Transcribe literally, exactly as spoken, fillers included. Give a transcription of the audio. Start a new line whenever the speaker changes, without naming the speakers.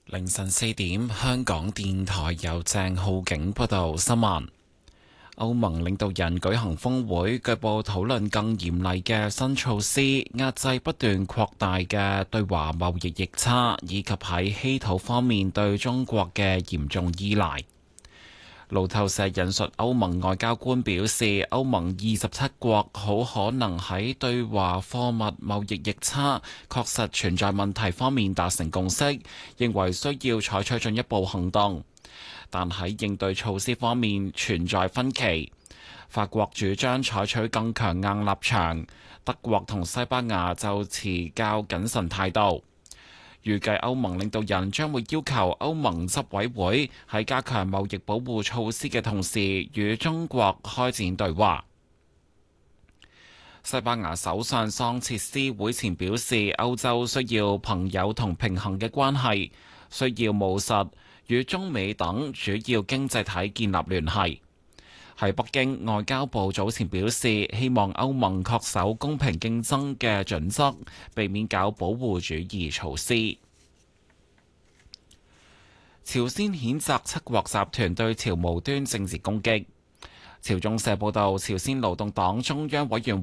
凌晨四點，香港電台由鄭浩景報道新聞。歐盟領導人舉行峰會，據報討論更嚴厲嘅新措施，壓制不斷擴大嘅對華貿易逆差，以及喺稀土方面對中國嘅嚴重依賴。路透社引述歐盟外交官表示，歐盟二十七國好可能喺對華貨物貿易逆差確實存在問題方面達成共識，認為需要採取進一步行動，但喺應對措施方面存在分歧。法國主張採取更強硬立場，德國同西班牙就持較謹慎態度。預計歐盟領導人將會要求歐盟執委會喺加強貿易保護措施嘅同時，與中國開展對話。西班牙首相桑切斯會前表示，歐洲需要朋友同平衡嘅關係，需要務實與中美等主要經濟體建立聯繫。喺北京，外交部早前表示，希望歐盟恪守公平競爭嘅準則，避免搞保護主義措施。朝鮮譴責七國集團對朝無端政治攻擊。朝中社報道，朝鮮勞動黨中央委員